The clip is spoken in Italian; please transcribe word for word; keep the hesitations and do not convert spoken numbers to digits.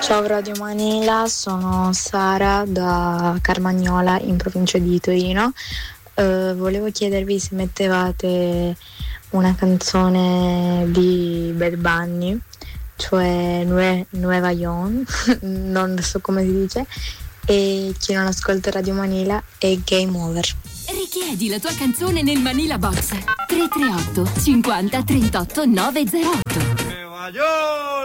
Ciao Radio Manila, sono Sara da Carmagnola in provincia di Torino. Uh, volevo chiedervi se mettevate una canzone di Bad Bunny, cioè Nue- Nueva Yon, non so come si dice, e chi non ascolta Radio Manila è Game Over. Richiedi la tua canzone nel Manila Box tre tre otto cinquanta trentotto novecentotto.